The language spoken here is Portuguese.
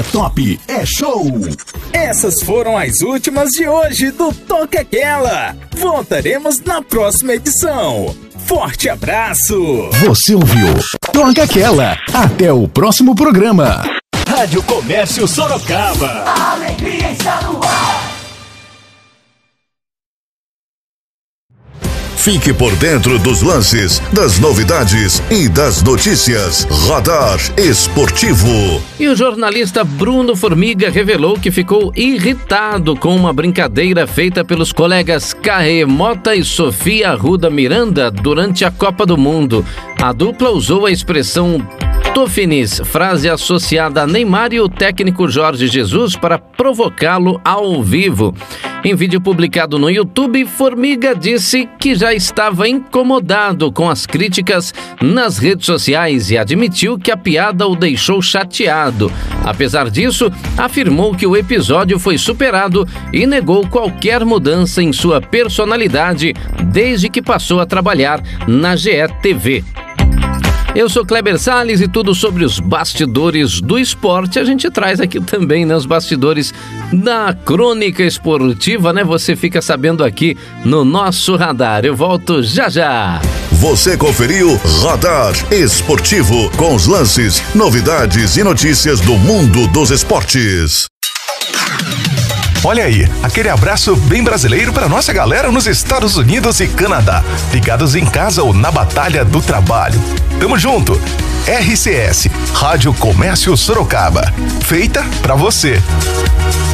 Top é show! Essas foram as últimas de hoje do Toca Aquela. Voltaremos na próxima edição. Forte abraço! Você ouviu Toca Aquela. Até o próximo programa. Rádio Comércio Sorocaba. A alegria está no ar. Fique por dentro dos lances, das novidades e das notícias. Radar Esportivo. E o jornalista Bruno Formiga revelou que ficou irritado com uma brincadeira feita pelos colegas Carré Mota e Sofia Arruda Miranda durante a Copa do Mundo. A dupla usou a expressão Tofinis, frase associada a Neymar e o técnico Jorge Jesus para provocá-lo ao vivo. Em vídeo publicado no YouTube, Formiga disse que já estava incomodado com as críticas nas redes sociais e admitiu que a piada o deixou chateado. Apesar disso, afirmou que o episódio foi superado e negou qualquer mudança em sua personalidade desde que passou a trabalhar na GE TV. Eu sou Kleber Salles e tudo sobre os bastidores do esporte a gente traz aqui também, né? Os bastidores da crônica esportiva, né? Você fica sabendo aqui no nosso radar. Eu volto já já. Você conferiu Radar Esportivo com os lances, novidades e notícias do mundo dos esportes. Olha aí, aquele abraço bem brasileiro para nossa galera nos Estados Unidos e Canadá, ligados em casa ou na batalha do trabalho. Tamo junto! RCS, Rádio Comércio Sorocaba, feita pra você.